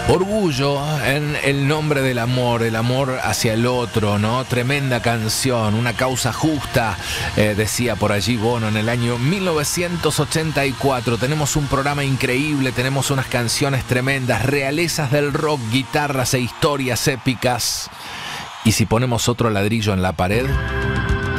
Orgullo en el nombre del amor, el amor hacia el otro, ¿no? Tremenda canción, una causa justa, decía por allí Bono en el año 1984. Tenemos un programa increíble, tenemos unas canciones tremendas, realezas del rock, guitarras e historias épicas. Y si ponemos otro ladrillo en la pared,